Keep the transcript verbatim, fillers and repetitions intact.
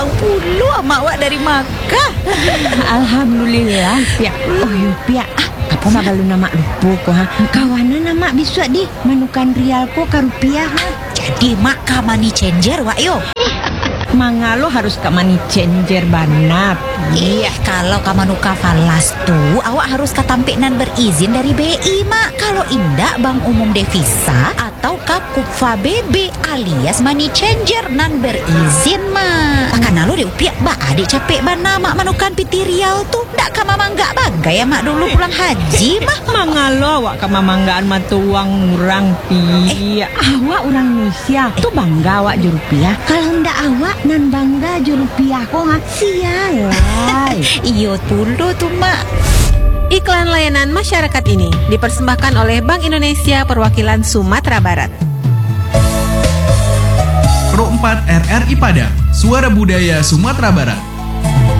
bang ulu mak wak dari Makkah. Alhamdulillah Pia. Oh yu Pia. Ah, apa mak balu nama lupa ko ha. Kawanan nama bisua di manukan rial ko ka rupiah ha. Jadi mak ka money changer wak yo. Mangalo harus ka money changer banap. Iya, kalau kamu nuka falas tuh, awak harus ketampinan berizin dari B I, mak. Kalau indak bank umum devisa atau Kakukfa B B alias money changer nan berizin, mak. Karena lo diupiak ba adik capek bana mak manukan piti riau tuh. Ndak kama mangga bagai ya mak dulu pulang haji, mah. Mangalo awak ka mamanggaan matuang urang Pia. Eh, awak orang Indonesia tuh bangga awak ju rupiah. Kalau ndak awak nan bangga ju rupiah ko ha. Sialai. Iyo dulu tuh mak. Iklan layanan masyarakat ini dipersembahkan oleh Bank Indonesia Perwakilan Sumatera Barat. Pro empat R R I Padang, Suara Budaya Sumatera Barat.